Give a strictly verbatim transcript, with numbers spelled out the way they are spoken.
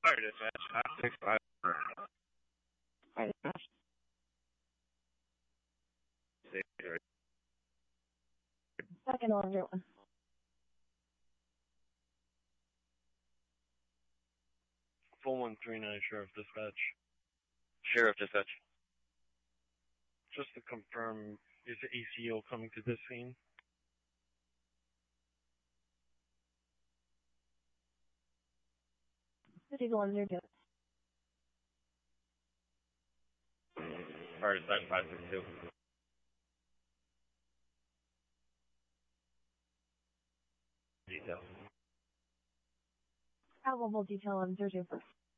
Fire dispatch, five six five. Fire dispatch. Second on zero one. four one three nine, Sheriff Dispatch. Sheriff Dispatch. Just to confirm, is the A C O coming to this scene? City one zero two. Fire dispatch, five six two. Detail. Probable detail on zero two.